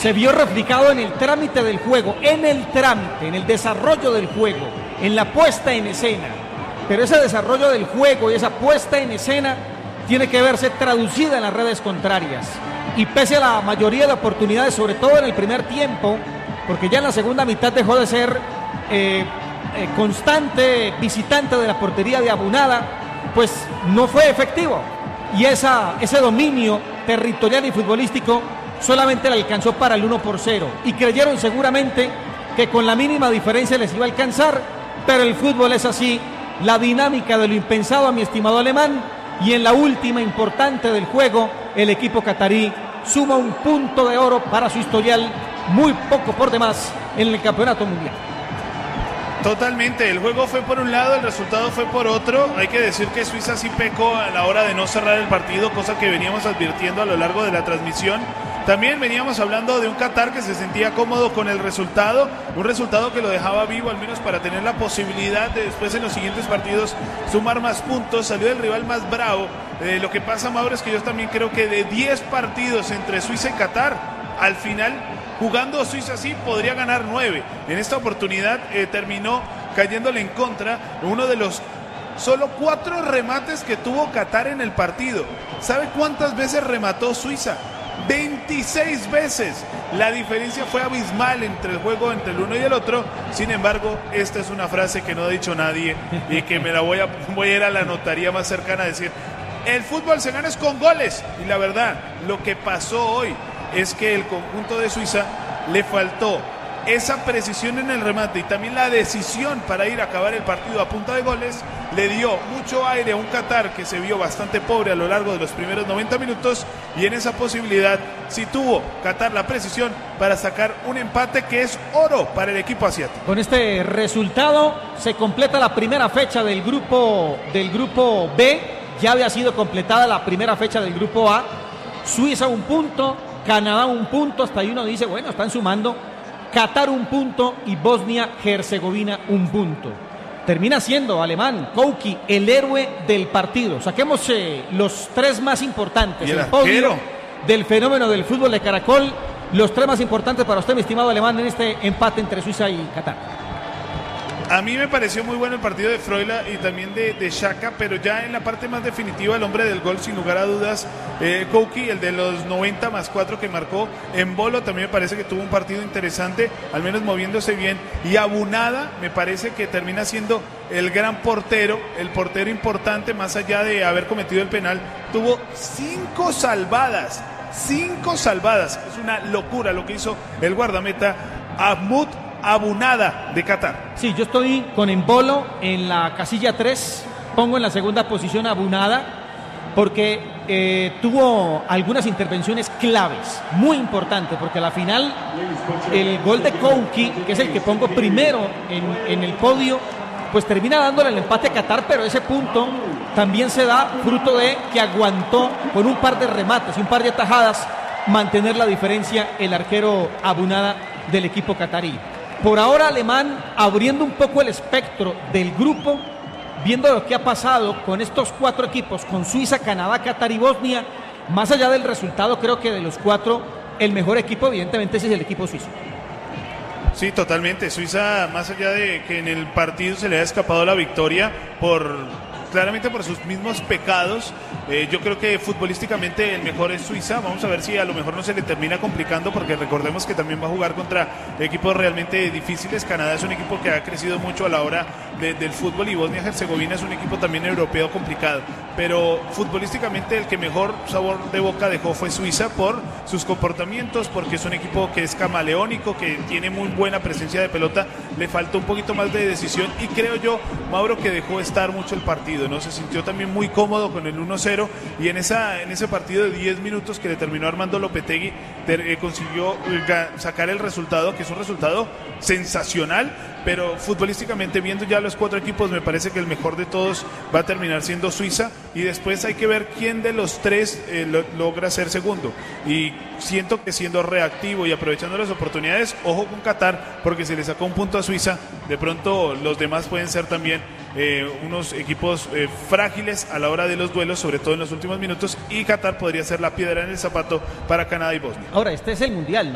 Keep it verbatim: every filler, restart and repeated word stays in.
se vio reflejado en el trámite del juego, en el trámite, en el desarrollo del juego, en la puesta en escena. Pero ese desarrollo del juego y esa puesta en escena tiene que verse traducida en las redes contrarias. Y pese a la mayoría de oportunidades, sobre todo en el primer tiempo, porque ya en la segunda mitad dejó de ser eh, eh, constante visitante de la portería de Abunada, pues no fue efectivo. Y esa, ese dominio territorial y futbolístico solamente le alcanzó para el uno por cero. Y creyeron seguramente que con la mínima diferencia les iba a alcanzar, pero el fútbol es así, la dinámica de lo impensado, mi estimado Alemán. Y en la última importante del juego, el equipo catarí suma un punto de oro para su historial, muy poco por demás en el campeonato mundial. Totalmente, el juego fue por un lado, el resultado fue por otro. Hay que decir que Suiza sí pecó a la hora de no cerrar el partido, cosa que veníamos advirtiendo a lo largo de la transmisión. También veníamos hablando de un Qatar que se sentía cómodo con el resultado, un resultado que lo dejaba vivo al menos para tener la posibilidad de después en los siguientes partidos sumar más puntos. Salió el rival más bravo. Eh, lo que pasa, Mauro, es que yo también creo que de diez partidos entre Suiza y Qatar, al final, jugando Suiza sí podría ganar nueve. En esta oportunidad eh, terminó cayéndole en contra uno de los solo cuatro remates que tuvo Qatar en el partido. ¿Sabe cuántas veces remató Suiza? veintiséis veces. La diferencia fue abismal entre el juego entre el uno y el otro. Sin embargo, esta es una frase que no ha dicho nadie y que me la voy a, voy a ir a la notaría más cercana a decir: el fútbol se gana es con goles. Y la verdad, lo que pasó hoy es que el conjunto de Suiza le faltó esa precisión en el remate y también la decisión para ir a acabar el partido a punta de goles. Le dio mucho aire a un Qatar que se vio bastante pobre a lo largo de los primeros noventa minutos, y en esa posibilidad sí tuvo Qatar la precisión para sacar un empate que es oro para el equipo asiático. Con este resultado se completa la primera fecha del grupo, del grupo B. Ya había sido completada la primera fecha del grupo A. Suiza un punto, Canadá un punto, hasta ahí uno dice, bueno, están sumando. Qatar un punto y Bosnia-Herzegovina un punto. Termina siendo Alemán, Kouki, el héroe del partido. Saquemos eh, los tres más importantes. ¿Y el el podio arquero? Del fenómeno del fútbol de Caracol. Los tres más importantes para usted, mi estimado Alemán, en este empate entre Suiza y Qatar. A mí me pareció muy bueno el partido de Freuler y también de, de Xhaka, pero ya en la parte más definitiva, el hombre del gol, sin lugar a dudas, eh, Kouki, el de los noventa más cuatro que marcó. En Bolo también me parece que tuvo un partido interesante, al menos moviéndose bien. Y Abunada me parece que termina siendo el gran portero, el portero importante, más allá de haber cometido el penal. Tuvo cinco salvadas, cinco salvadas. Es una locura lo que hizo el guardameta Ahmad Abunada de Qatar. Sí, yo estoy con Embolo en la casilla tres, pongo en la segunda posición a Abunada, porque eh, tuvo algunas intervenciones claves, muy importantes, porque a la final el gol de Kouki, que es el que pongo primero en, en el podio, pues termina dándole el empate a Qatar, pero ese punto también se da fruto de que aguantó con un par de remates y un par de atajadas mantener la diferencia el arquero Abunada del equipo catarí. Por ahora, Alemán, abriendo un poco el espectro del grupo, viendo lo que ha pasado con estos cuatro equipos, con Suiza, Canadá, Qatar y Bosnia, más allá del resultado, creo que de los cuatro, el mejor equipo, evidentemente, ese es el equipo suizo. Sí, totalmente. Suiza, más allá de que en el partido se le haya escapado la victoria por... claramente por sus mismos pecados, eh, yo creo que futbolísticamente el mejor es Suiza. Vamos a ver si a lo mejor no se le termina complicando, porque recordemos que también va a jugar contra equipos realmente difíciles. Canadá es un equipo que ha crecido mucho a la hora de, del fútbol, y Bosnia-Herzegovina es un equipo también europeo complicado, pero futbolísticamente el que mejor sabor de boca dejó fue Suiza por sus comportamientos, porque es un equipo que es camaleónico, que tiene muy buena presencia de pelota. Le faltó un poquito más de decisión, y creo yo, Mauro, que dejó estar mucho el partido, ¿no? Se sintió también muy cómodo con el uno cero, y en, esa, en ese partido de diez minutos que le terminó Armando Lopetegui, ter, eh, consiguió eh, sacar el resultado, que es un resultado sensacional. Pero futbolísticamente, viendo ya los cuatro equipos, me parece que el mejor de todos va a terminar siendo Suiza, y después hay que ver quién de los tres eh, lo, logra ser segundo. Y siento que siendo reactivo y aprovechando las oportunidades, ojo con Qatar, porque si le sacó un punto a Suiza, de pronto los demás pueden ser también eh, unos equipos eh, frágiles a la hora de los duelos, sobre todo en los últimos minutos, y Qatar podría ser la piedra en el zapato para Canadá y Bosnia. Ahora, este es el Mundial, ¿no?